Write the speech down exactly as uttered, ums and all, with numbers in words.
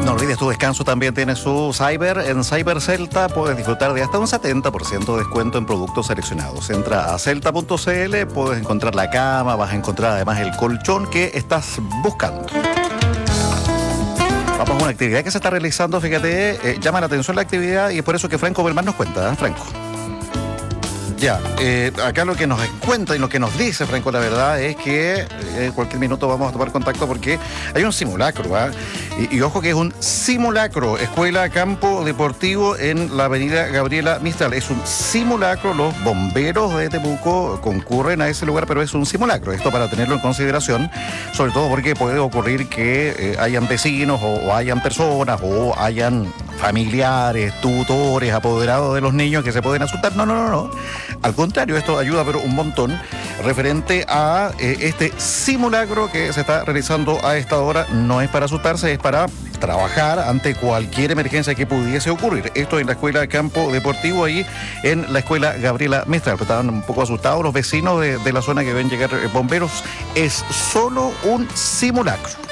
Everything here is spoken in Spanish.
No olvides tu descanso, también tiene su Cyber. En Cyber Celta puedes disfrutar de hasta un setenta por ciento de descuento en productos seleccionados. Entra a celta punto c l, puedes encontrar la cama, vas a encontrar además el colchón que estás buscando. Vamos a una actividad que se está realizando, fíjate, eh, llama la atención la actividad y es por eso que Franco Belmán nos cuenta, ¿eh? Franco. Ya, eh, acá lo que nos cuenta y lo que nos dice Franco, la verdad, es que eh, en cualquier minuto vamos a tomar contacto porque hay un simulacro, ¿eh? y, y ojo que es un simulacro, Escuela Campo Deportivo en la avenida Gabriela Mistral. Es un simulacro, los bomberos de Temuco concurren a ese lugar, pero es un simulacro. Esto para tenerlo en consideración, sobre todo porque puede ocurrir que eh, hayan vecinos o, o hayan personas o hayan familiares, tutores, apoderados de los niños que se pueden asustar. No, no, no, no. Al contrario, esto ayuda pero un montón referente a eh, este simulacro que se está realizando a esta hora. No es para asustarse, es para trabajar ante cualquier emergencia que pudiese ocurrir. Esto en la Escuela de Campo Deportivo, ahí en la Escuela Gabriela Mistral. Estaban un poco asustados los vecinos de, de la zona que ven llegar bomberos. Es solo un simulacro.